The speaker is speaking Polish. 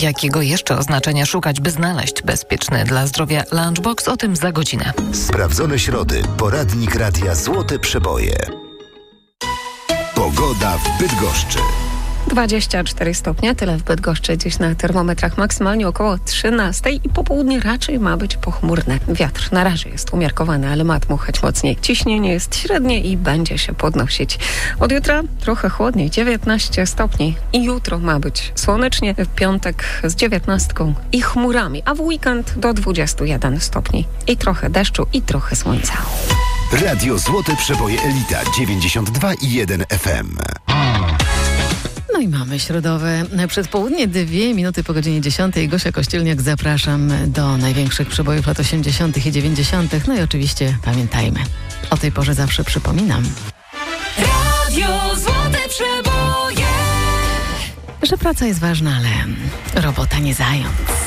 Jakiego jeszcze oznaczenia szukać, by znaleźć bezpieczny dla zdrowia lunchbox? O tym za godzinę. Sprawdzone środy. Poradnik Radia Złote Przeboje. Pogoda w Bydgoszczy. 24 stopnie, tyle w Bydgoszczy. Dziś na termometrach maksymalnie około 13 i po południu raczej ma być pochmurne. Wiatr na razie jest umiarkowany, ale ma dmuchać mocniej. Ciśnienie jest średnie i będzie się podnosić. Od jutra trochę chłodniej, 19 stopni. I jutro ma być słonecznie, w piątek z 19 i chmurami, a w weekend do 21 stopni. I trochę deszczu, i trochę słońca. Radio Złote Przeboje Elita 92,1 FM. No i mamy środowe przedpołudnie, 2 minuty po godzinie 10. Gosia Kościelniak, zapraszam do największych przebojów lat 80. i 90. No i oczywiście pamiętajmy, o tej porze zawsze przypominam, Radio Złote Przeboje, że praca jest ważna, ale robota nie zając.